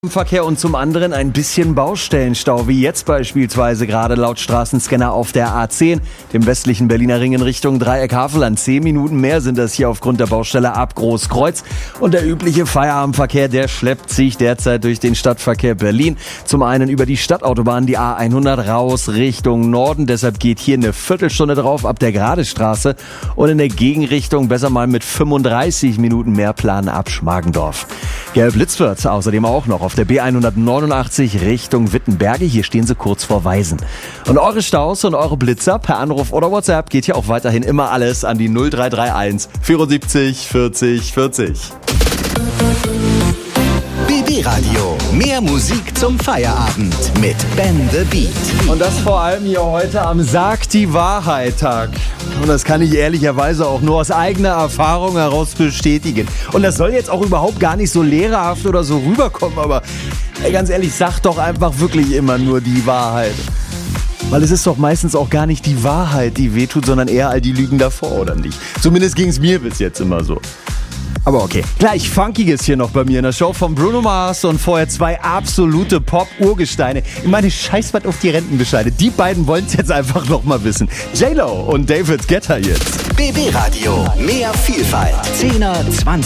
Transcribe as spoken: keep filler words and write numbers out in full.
Verkehr und zum anderen ein bisschen Baustellenstau, wie jetzt beispielsweise gerade laut Straßenscanner auf der A zehn, dem westlichen Berliner Ring in Richtung Dreieck Havelland. Zehn Minuten mehr sind das hier aufgrund der Baustelle ab Großkreuz. Und der übliche Feierabendverkehr, der schleppt sich derzeit durch den Stadtverkehr Berlin. Zum einen über die Stadtautobahn, die A hundert raus Richtung Norden. Deshalb geht hier eine Viertelstunde drauf ab der Gradestraße. Und in der Gegenrichtung besser mal mit fünfunddreißig Minuten mehr planen ab Schmargendorf. Gelb-Litzwitz außerdem auch noch auf der B hundertneunundachtzig Richtung Wittenberge. Hier stehen sie kurz vor Weisen. Und eure Staus und eure Blitzer per Anruf oder WhatsApp geht hier auch weiterhin immer alles an die null drei drei eins vierundsiebzig vierzig vierzig. B B-Radio. Mehr Musik zum Feierabend mit Ben the Beat. Und das vor allem hier heute am Sag die Wahrheit-Tag. Und das kann ich ehrlicherweise auch nur aus eigener Erfahrung heraus bestätigen. Und das soll jetzt auch überhaupt gar nicht so lehrerhaft oder so rüberkommen, aber ey, ganz ehrlich, sag doch einfach wirklich immer nur die Wahrheit. Weil es ist doch meistens auch gar nicht die Wahrheit, die wehtut, sondern eher all die Lügen davor, oder nicht? Zumindest ging es mir bis jetzt immer so. Aber okay, gleich Funkiges hier noch bei mir in der Show von Bruno Mars und vorher zwei absolute Pop-Urgesteine. Ich meine, scheiß was auf die Rentenbescheide. Die beiden wollen es jetzt einfach noch mal wissen. J-Lo und David Guetta jetzt. B B-Radio. Mehr Vielfalt. zehner, zwanziger